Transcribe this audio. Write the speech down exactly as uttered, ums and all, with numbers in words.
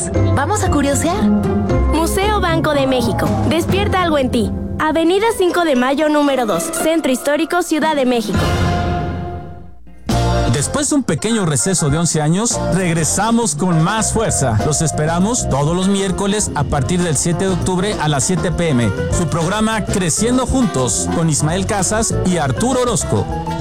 cosas. Vamos a curiosear. Museo Banco de México. Despierta algo en ti. Avenida cinco de Mayo número dos, Centro Histórico, Ciudad de México. Después de un pequeño receso de once años, regresamos con más fuerza. Los esperamos todos los miércoles a partir del siete de octubre a las siete p m Su programa Creciendo Juntos con Ismael Casas y Arturo Orozco.